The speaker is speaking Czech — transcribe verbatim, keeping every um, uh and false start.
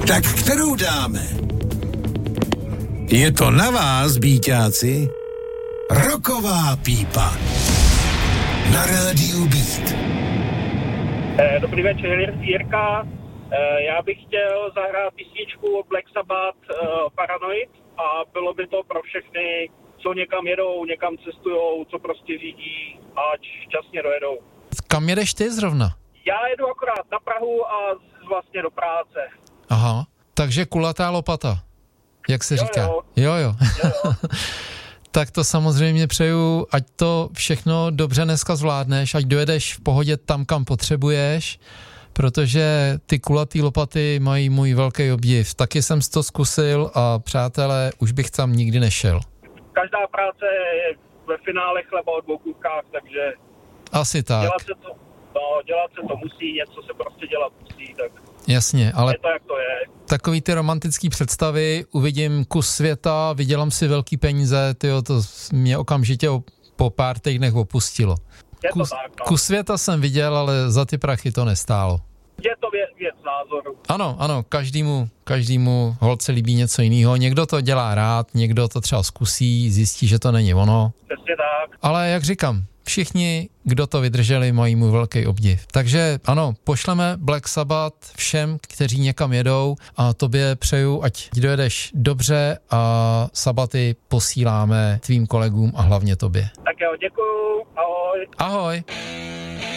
Tak kterou dáme? Je to na vás, bíťáci. Rocková pípa. Na rádiu Beat. Dobrý večer, Jirka. Já bych chtěl zahrát písničku od Black Sabbath Paranoid a bylo by to pro všechny, co někam jedou, někam cestujou, co prostě řídí, ať šťastně dojedou. Kam jedeš ty zrovna? Já jedu akorát na Prahu a vlastně do práce. Aha, takže kulatá lopata, jak se jo, říká. Jo, jo. jo. jo, jo. Tak to samozřejmě přeju, ať to všechno dobře dneska zvládneš, ať dojedeš v pohodě tam, kam potřebuješ, protože ty kulatý lopaty mají můj velký obdiv. Taky jsem to zkusil a přátelé, už bych tam nikdy nešel. Každá práce je ve finále chleba o dvou kůrkách, takže asi tak. Dělat se to, no, dělat se to musí, něco se prostě dělat musí, tak jasně, ale je to, jak to je. Takový ty romantický představy, uvidím kus světa, vydělám si velký peníze, tyjo, to mě okamžitě po pár týdnech opustilo. Je to kus, tak, no. Kus světa jsem viděl, ale za ty prachy to nestálo. Je to věc, věc názoru. Ano, ano, každému, každému holce líbí něco jiného. Někdo to dělá rád, někdo to třeba zkusí, zjistí, že to není ono. Přesně tak. Ale jak říkám, všichni, kdo to vydrželi, mají můj velký obdiv. Takže ano, pošleme Black Sabbath všem, kteří někam jedou a tobě přeju, ať dojedeš dobře a sabaty posíláme tvým kolegům a hlavně tobě. Tak jo, děkuju, ahoj. Ahoj.